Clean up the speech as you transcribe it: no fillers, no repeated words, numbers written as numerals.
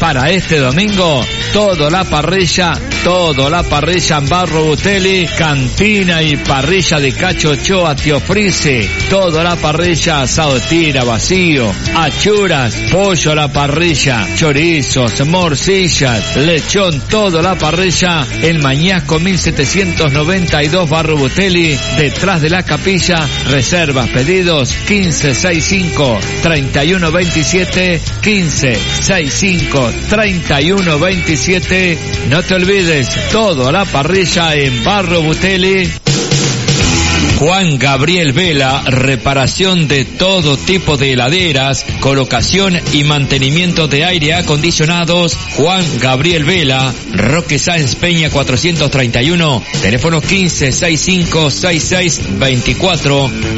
Para este domingo, toda la parrilla en Barro Butelli, cantina y parrilla de Cacho Ochoa te ofrece toda la parrilla, asado de tira, vacío, achuras, pollo a la parrilla, chorizos, morcillas, lechón, toda la parrilla en Mañasco 1792 Barro Butelli, detrás de la capilla. Reservas, pedidos 1565-3127, 1565-3127. No te olvides, todo a la parrilla en Barro Butelli. Juan Gabriel Vela, reparación de todo tipo de heladeras, colocación y mantenimiento de aire acondicionados. Juan Gabriel Vela, Roque Sáenz Peña 431, teléfono 1565-6624.